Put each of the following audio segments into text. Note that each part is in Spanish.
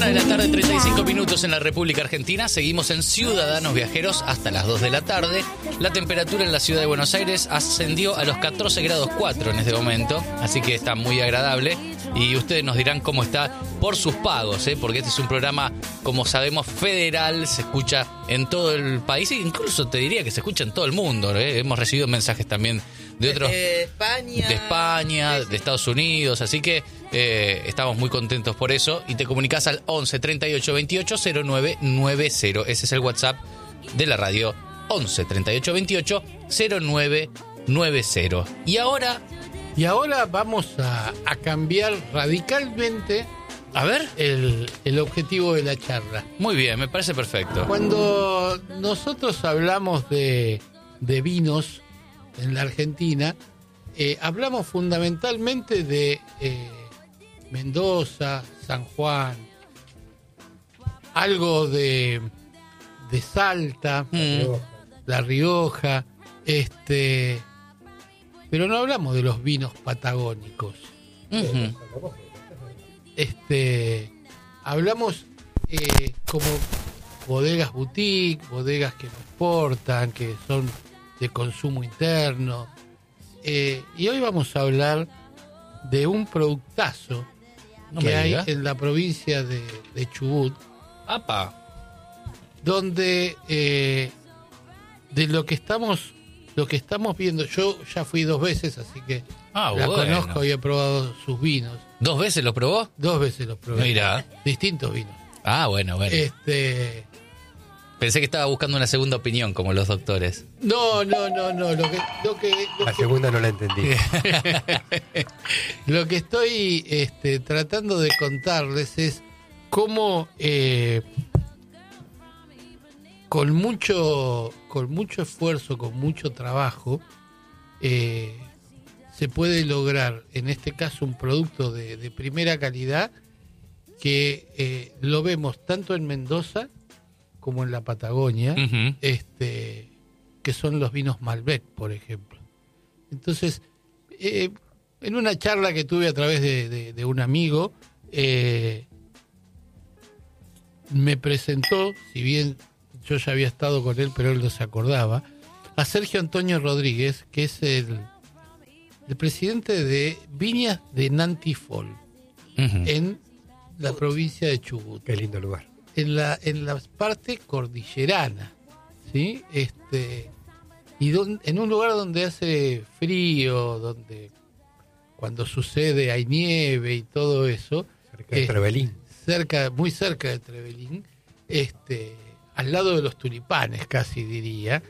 1:35 PM en la República Argentina. Seguimos en Ciudadanos Viajeros hasta las 2 de la tarde. La temperatura en la ciudad de Buenos Aires ascendió a los 14 grados 4 en este momento, así que está muy agradable. Y ustedes nos dirán cómo está por sus pagos, porque este es un programa, como sabemos, federal, se escucha en todo el país e incluso te diría que se escucha en todo el mundo. Hemos recibido mensajes también de otros, de España, de Estados Unidos, así que estamos muy contentos por eso. Y te comunicas al 11 38 28 09 90. Ese es el WhatsApp de la radio, 11 38 28 09 90. Y ahora vamos a cambiar radicalmente, a ver, el objetivo de la charla. Muy bien, me parece perfecto. Cuando nosotros hablamos de vinos en la Argentina, hablamos fundamentalmente de Mendoza, San Juan, algo de Salta, La Rioja, pero no hablamos de los vinos patagónicos. Uh-huh. Hablamos como bodegas boutique, bodegas que no exportan, que son de consumo interno. Y hoy vamos a hablar de un productazo que hay en la provincia de Chubut. ¡Apa! Donde de lo que estamos viendo, yo ya fui 2 veces, así que la conozco y he probado sus vinos. ¿2 veces los probó? 2 veces los probé. Mira. Distintos vinos. Ah, bueno. Pensé que estaba buscando una segunda opinión, como los doctores. No. La segunda no la entendí. Lo que estoy tratando de contarles es cómo con mucho esfuerzo, con mucho trabajo, se puede lograr, en este caso, un producto de primera calidad que lo vemos tanto en Mendoza como en la Patagonia, uh-huh. Que son los vinos Malbec, por ejemplo. Entonces, en una charla que tuve a través de un amigo, me presentó, si bien yo ya había estado con él, pero él no se acordaba, a Sergio Antonio Rodríguez, que es el presidente de Viñas de Nantifol, uh-huh. en la provincia de Chubut. Qué lindo lugar. En la parte cordillerana, ¿sí? Y en un lugar donde hace frío, donde cuando sucede hay nieve y todo eso. Cerca de Trevelín. Muy cerca de Trevelín, al lado de los tulipanes, casi diría.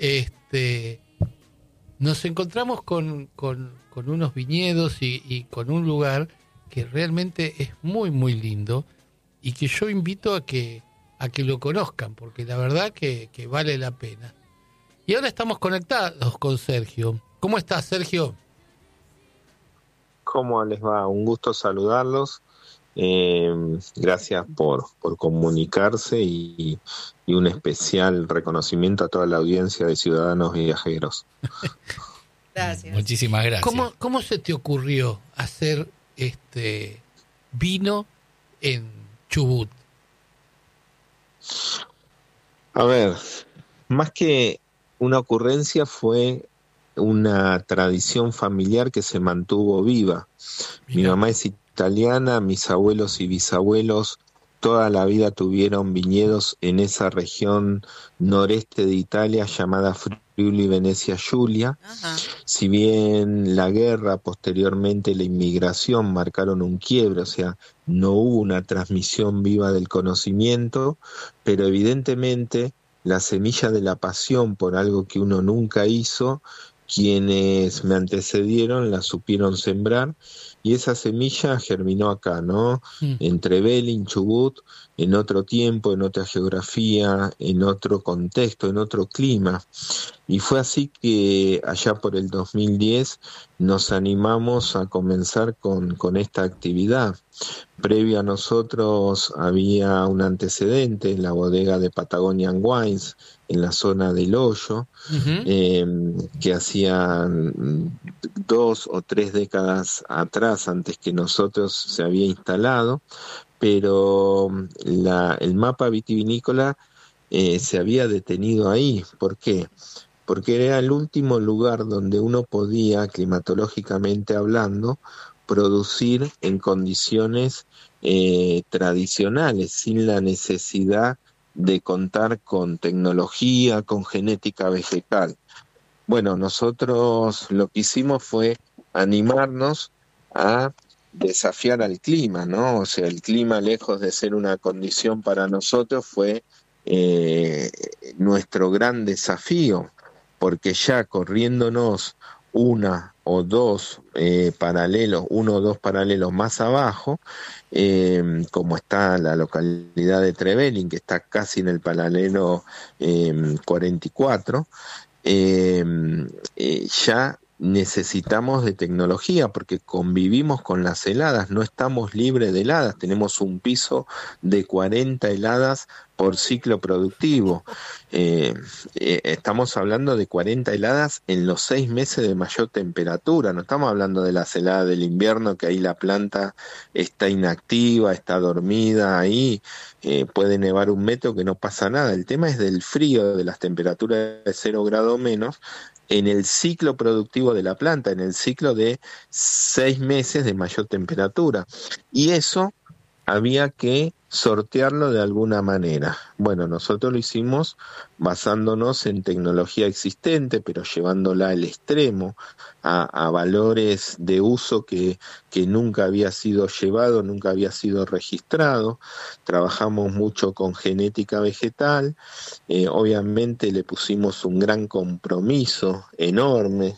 Nos encontramos con unos viñedos y con un lugar que realmente es muy, muy lindo y que yo invito a que lo conozcan, porque la verdad que vale la pena. Y ahora estamos conectados con Sergio. ¿Cómo estás, Sergio? ¿Cómo les va? Un gusto saludarlos. Gracias por comunicarse y un especial reconocimiento a toda la audiencia de Ciudadanos Viajeros. Gracias. Muchísimas gracias. ¿Cómo se te ocurrió hacer vino en Chubut? A ver, más que una ocurrencia fue una tradición familiar que se mantuvo viva. Mi mamá es italiana, mis abuelos y bisabuelos toda la vida tuvieron viñedos en esa región noreste de Italia llamada Friuli Venezia Giulia. Ajá. Si bien la guerra, posteriormente la inmigración marcaron un quiebre, o sea, no hubo una transmisión viva del conocimiento, pero evidentemente la semilla de la pasión por algo que uno nunca hizo, quienes me antecedieron la supieron sembrar, y esa semilla germinó acá, ¿no? En Trevelin, Chubut, en otro tiempo, en otra geografía, en otro contexto, en otro clima. Y fue así que allá por el 2010 nos animamos a comenzar con esta actividad. Previo a nosotros había un antecedente, la bodega de Patagonian Wines, en la zona del Hoyo, que hacían 2 o 3 décadas atrás, antes que nosotros, se había instalado, pero el mapa vitivinícola se había detenido ahí. ¿Por qué? Porque era el último lugar donde uno podía, climatológicamente hablando, producir en condiciones tradicionales, sin la necesidad de contar con tecnología, con genética vegetal. Bueno, nosotros lo que hicimos fue animarnos a desafiar al clima, ¿no? O sea, el clima, lejos de ser una condición para nosotros, fue nuestro gran desafío, porque ya corriéndonos uno o dos paralelos más abajo, como está la localidad de Trevelin, que está casi en el paralelo 44, ya necesitamos de tecnología porque convivimos con las heladas, no estamos libres de heladas, tenemos un piso de 40 heladas por ciclo productivo. Estamos hablando de 40 heladas en los 6 meses de mayor temperatura, no estamos hablando de las heladas del invierno, que ahí la planta está inactiva, está dormida ahí, puede nevar 1 metro que no pasa nada. El tema es del frío, de las temperaturas de 0 grados menos, en el ciclo productivo de la planta, en el ciclo de 6 meses de mayor temperatura. Y eso había que sortearlo de alguna manera. Bueno, nosotros lo hicimos basándonos en tecnología existente, pero llevándola al extremo, a valores de uso que nunca había sido llevado, nunca había sido registrado. Trabajamos mucho con genética vegetal, obviamente le pusimos un gran compromiso enorme,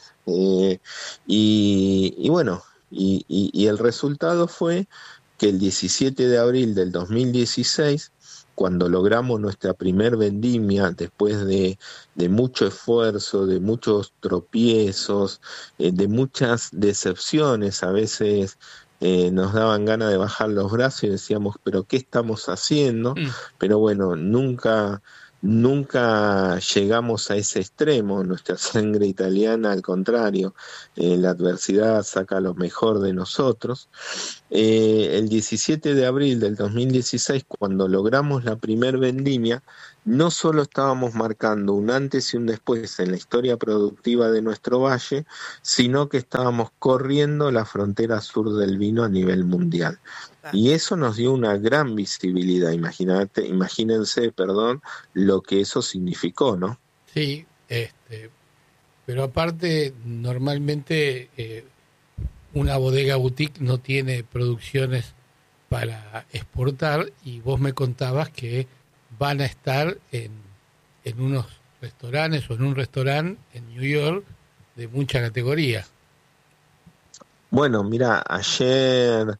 y bueno, y el resultado fue que el 17 de abril del 2016, cuando logramos nuestra primer vendimia, después de mucho esfuerzo, de muchos tropiezos, de muchas decepciones, a veces nos daban ganas de bajar los brazos y decíamos, ¿pero qué estamos haciendo? Pero bueno, nunca llegamos a ese extremo. Nuestra sangre italiana, al contrario, la adversidad saca lo mejor de nosotros. El 17 de abril del 2016, cuando logramos la primer vendimia, no solo estábamos marcando un antes y un después en la historia productiva de nuestro valle, sino que estábamos corriendo la frontera sur del vino a nivel mundial. Y eso nos dio una gran visibilidad. Imagínense, lo que eso significó, ¿no? Sí, pero aparte, normalmente una bodega boutique no tiene producciones para exportar, y vos me contabas que van a estar en unos restaurantes o en un restaurante en New York de mucha categoría. Bueno, mira, ayer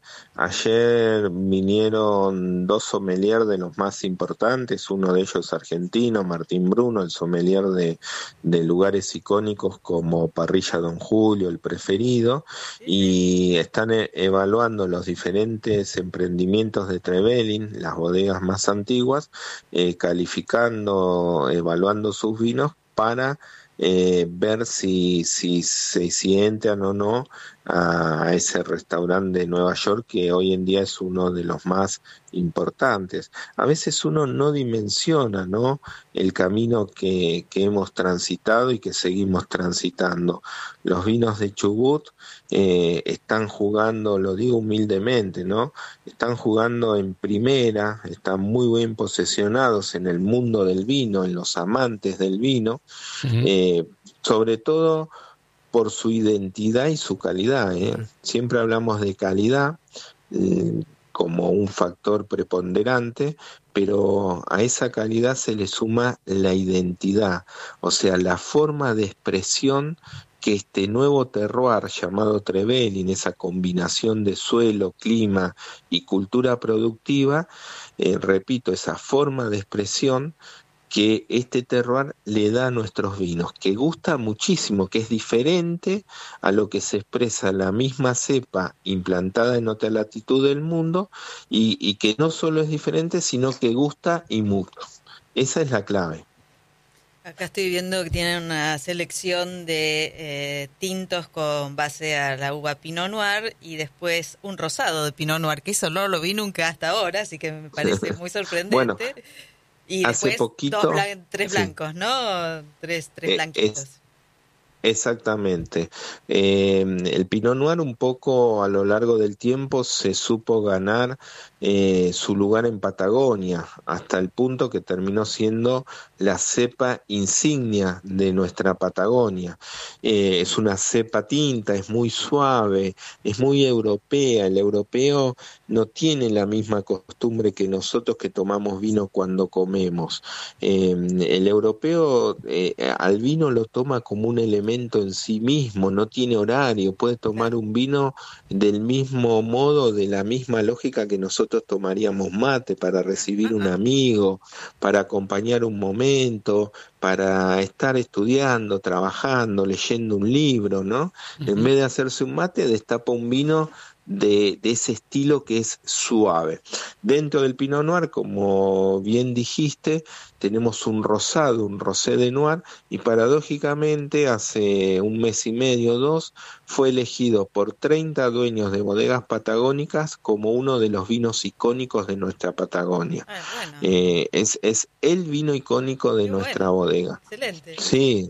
vinieron 2 sommeliers de los más importantes, uno de ellos argentino, Martín Bruno, el sommelier de lugares icónicos como Parrilla Don Julio, El Preferido, y están evaluando los diferentes emprendimientos de Trevelin, las bodegas más antiguas, calificando, evaluando sus vinos para ver si entran o no a ese restaurante de Nueva York, que hoy en día es uno de los más importantes. A veces uno no dimensiona, ¿no?, el camino que hemos transitado y que seguimos transitando. Los vinos de Chubut están jugando, lo digo humildemente, ¿no?, están jugando en primera, están muy bien posicionados en el mundo del vino, en los amantes del vino, sobre todo por su identidad y su calidad. Siempre hablamos de calidad como un factor preponderante, pero a esa calidad se le suma la identidad, o sea, la forma de expresión que este nuevo terroir llamado Trevelin, esa combinación de suelo, clima y cultura productiva, repito, esa forma de expresión que este terroir le da a nuestros vinos, que gusta muchísimo, que es diferente a lo que se expresa la misma cepa implantada en otra latitud del mundo, y que no solo es diferente, sino que gusta y mucho. Esa es la clave. Acá estoy viendo que tienen una selección de tintos con base a la uva Pinot Noir y después un rosado de Pinot Noir, que eso no lo vi nunca hasta ahora, así que me parece muy sorprendente. Bueno, y hace después poquito, tres blancos, sí. ¿no? Tres blanquitos. Exactamente. El Pinot Noir un poco a lo largo del tiempo se supo ganar su lugar en Patagonia, hasta el punto que terminó siendo la cepa insignia de nuestra Patagonia. Es una cepa tinta, es muy suave, es muy europea. El europeo no tiene la misma costumbre que nosotros que tomamos vino cuando comemos. El europeo al vino lo toma como un elemento en sí mismo, no tiene horario, puede tomar un vino del mismo modo, de la misma lógica que nosotros tomaríamos mate para recibir un amigo, para acompañar un momento, para estar estudiando, trabajando, leyendo un libro, ¿no? En vez de hacerse un mate, destapa un vino de ese estilo que es suave. Dentro del Pinot Noir, como bien dijiste, tenemos un rosado, un rosé de Noir, y paradójicamente hace un mes y medio, 2, fue elegido por 30 dueños de bodegas patagónicas como uno de los vinos icónicos de nuestra Patagonia. Bueno. Es el vino icónico de nuestra bodega. Excelente. Sí,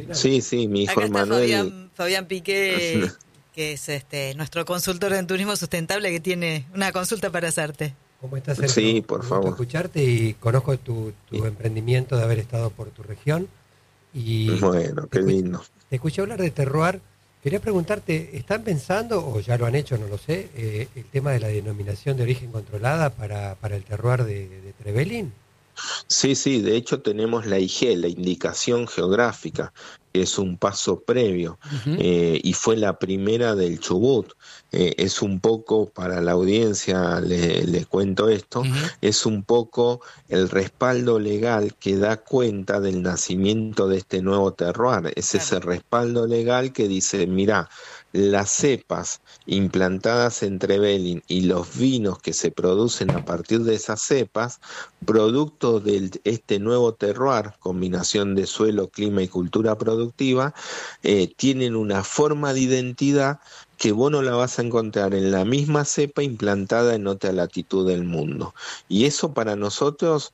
mi hijo Acá está Emanuel. Fabián Piqué, que es nuestro consultor en turismo sustentable, que tiene una consulta para hacerte. ¿Cómo estás, Sergio? Sí, por favor. Escucharte y conozco tu emprendimiento de haber estado por tu región. Y bueno, qué lindo. Te escuché hablar de terroir. Quería preguntarte, ¿están pensando, o ya lo han hecho, no lo sé, el tema de la denominación de origen controlada para el terroir de Trevelin? Sí, de hecho tenemos la IG, la indicación geográfica, que es un paso previo, y fue la primera del Chubut. Es un poco, para la audiencia les cuento esto, es un poco el respaldo legal que da cuenta del nacimiento de este nuevo terroir. Es ese respaldo legal que dice, mirá, las cepas implantadas en Trevelin y los vinos que se producen a partir de esas cepas, producto de este nuevo terroir, combinación de suelo, clima y cultura productiva, tienen una forma de identidad que vos no la vas a encontrar en la misma cepa implantada en otra latitud del mundo. Y eso para nosotros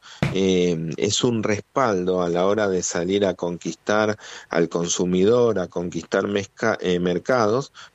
es un respaldo a la hora de salir a conquistar al consumidor, a conquistar mercados,